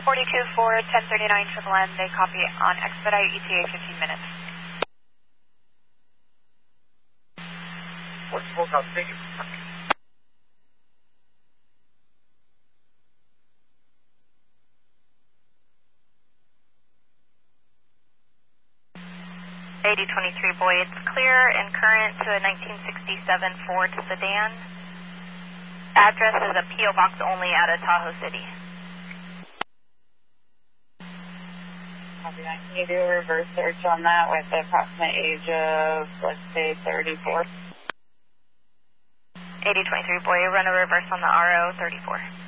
42 for 1039 Triple N, they copy on expedite ETA 15 minutes. What's the full call? Thank you. 8023 boy, it's clear and current to a 1967 Ford sedan. Address is a P.O. box only out of Tahoe City. Copy that. Can you do a reverse search on that with the approximate age of, let's say, 34? 8023 boy, run a reverse on the RO 34.